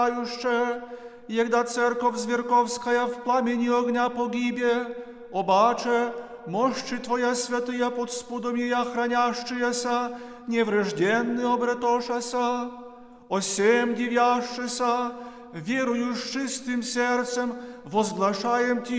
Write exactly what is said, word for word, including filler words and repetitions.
егда церковь зверковская в пламени огня погибе, обаче, мощи Твоя святые под спудом ея хранящиеся, неврежденны обретошася, осем дивящеся, верую с чистым сердцем, возглашаем Ти